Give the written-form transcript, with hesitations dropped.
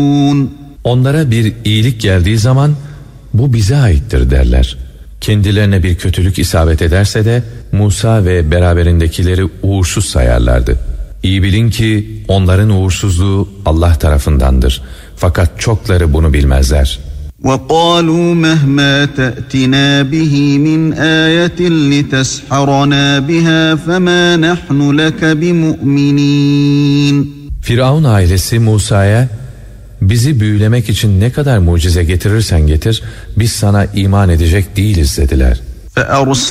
Onlara bir iyilik geldiği zaman bu bize aittir derler. Kendilerine bir kötülük isabet ederse de Musa ve beraberindekileri uğursuz sayarlardı. İyi bilin ki onların uğursuzluğu Allah tarafındandır. Fakat çokları bunu bilmezler. وَقَالُوا مَهْمَا تَأْتِنَا بِهِ مِنْ آيَةٍ لِتَسْحَرَنَا بِهَا فَمَا نَحْنُ لَكَ بِمُؤْمِنِينَ. Firavun ailesi Musa'ya, bizi büyülemek için ne kadar mucize getirirsen getir, biz sana iman edecek değiliz dediler.